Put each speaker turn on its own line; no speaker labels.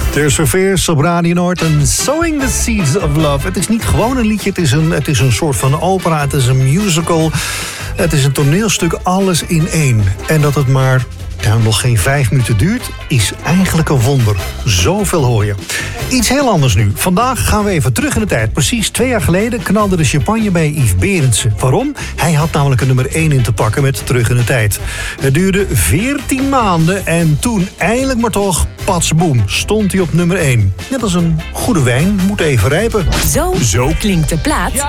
Tears for Fears op Radio Noord en Sowing the Seeds of Love. Het is niet gewoon een liedje, het is een soort van opera, het is een musical. Het is een toneelstuk, alles in één. En dat het maar nog geen 5 minuten duurt, is eigenlijk een wonder. Zoveel hoor je. Iets heel anders nu. Vandaag gaan we even terug in de tijd. Precies 2 jaar geleden knalde de champagne bij Yves Berendsen. Waarom? Hij had namelijk een nummer 1 in te pakken met Terug in de Tijd. Het duurde 14 maanden en toen eindelijk maar toch, patsboom, stond hij op nummer 1. Net als een goede wijn, moet even rijpen.
Zo klinkt de plaat